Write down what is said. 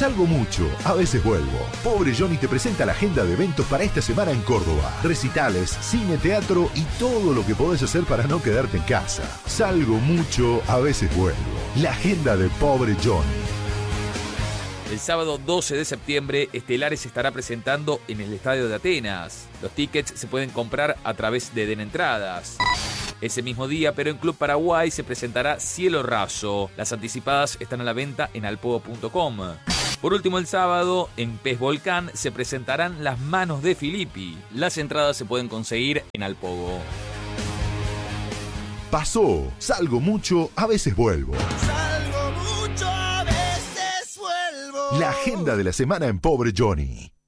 Salgo mucho, a veces vuelvo. Pobre Johnny te presenta la agenda de eventos para esta semana en Córdoba. Recitales, cine, teatro y todo lo que podés hacer para no quedarte en casa. Salgo mucho, a veces vuelvo. La agenda de Pobre Johnny. El sábado 12 de septiembre, Estelares se estará presentando en el Estadio de Atenas. Los tickets se pueden comprar a través de Entradas. Ese mismo día, pero en Club Paraguay, se presentará Cielo Raso. Las anticipadas están a la venta en alpogo.com. Por último, el sábado, en Pez Volcán, se presentarán Las Manos de Filippi. Las entradas se pueden conseguir en Alpogo. Pasó. Salgo mucho, a veces vuelvo. Salgo mucho, a veces vuelvo. La agenda de la semana en Pobre Johnny.